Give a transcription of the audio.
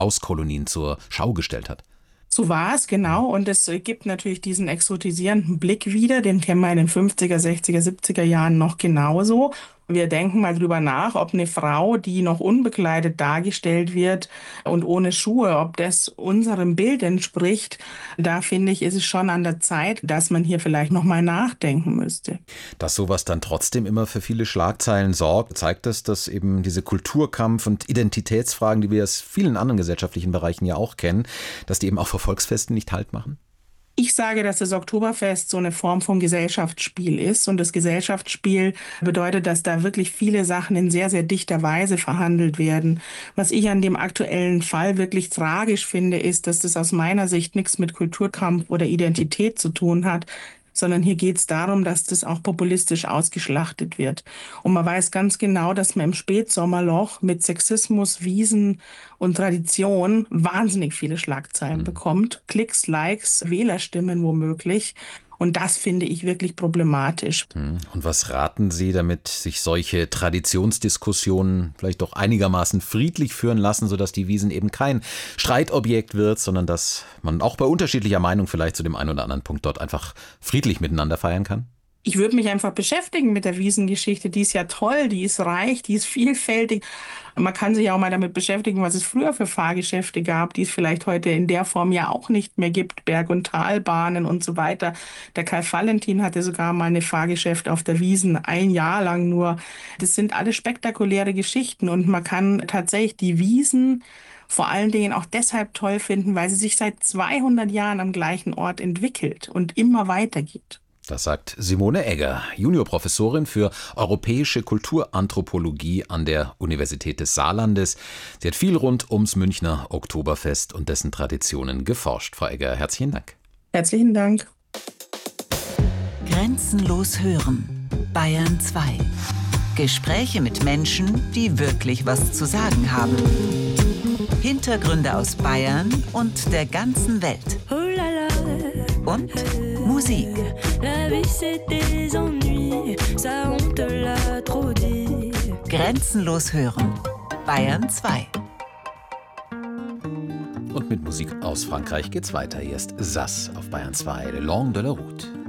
Auskolonien zur Schau gestellt hat. So war es, genau. Und es gibt natürlich diesen exotisierenden Blick wieder, den kennen wir in den 50er, 60er, 70er Jahren noch genauso. Wir denken mal drüber nach, ob eine Frau, die noch unbekleidet dargestellt wird und ohne Schuhe, ob das unserem Bild entspricht. Da finde ich, ist es schon an der Zeit, dass man hier vielleicht noch mal nachdenken müsste. Dass sowas dann trotzdem immer für viele Schlagzeilen sorgt, zeigt es, dass eben diese Kulturkampf- und Identitätsfragen, die wir aus vielen anderen gesellschaftlichen Bereichen ja auch kennen, dass die eben auch vor Volksfesten nicht Halt machen? Ich sage, dass das Oktoberfest so eine Form von Gesellschaftsspiel ist. Und das Gesellschaftsspiel bedeutet, dass da wirklich viele Sachen in sehr, sehr dichter Weise verhandelt werden. Was ich an dem aktuellen Fall wirklich tragisch finde, ist, dass das aus meiner Sicht nichts mit Kulturkampf oder Identität zu tun hat, sondern hier geht es darum, dass das auch populistisch ausgeschlachtet wird. Und man weiß ganz genau, dass man im Spätsommerloch mit Sexismus, Wiesen und Tradition wahnsinnig viele Schlagzeilen bekommt. Klicks, Likes, Wählerstimmen womöglich. Und das finde ich wirklich problematisch. Und was raten Sie, damit sich solche Traditionsdiskussionen vielleicht doch einigermaßen friedlich führen lassen, sodass die Wiesn eben kein Streitobjekt wird, sondern dass man auch bei unterschiedlicher Meinung vielleicht zu dem einen oder anderen Punkt dort einfach friedlich miteinander feiern kann? Ich würde mich einfach beschäftigen mit der Wiesengeschichte. Die ist ja toll, die ist reich, die ist vielfältig. Man kann sich ja auch mal damit beschäftigen, was es früher für Fahrgeschäfte gab, die es vielleicht heute in der Form ja auch nicht mehr gibt. Berg- und Talbahnen und so weiter. Der Karl Valentin hatte sogar mal eine Fahrgeschäft auf der Wiesn, ein Jahr lang nur. Das sind alles spektakuläre Geschichten und man kann tatsächlich die Wiesn vor allen Dingen auch deshalb toll finden, weil sie sich seit 200 Jahren am gleichen Ort entwickelt und immer weitergeht. Das sagt Simone Egger, Juniorprofessorin für europäische Kulturanthropologie an der Universität des Saarlandes. Sie hat viel rund ums Münchner Oktoberfest und dessen Traditionen geforscht. Frau Egger, herzlichen Dank. Herzlichen Dank. Grenzenlos hören. Bayern 2. Gespräche mit Menschen, die wirklich was zu sagen haben. Hintergründe aus Bayern und der ganzen Welt. Und Musik. Grenzenlos hören. Bayern 2. Und mit Musik aus Frankreich geht's weiter. Hier ist Sass auf Bayern 2, Le Long de la Route.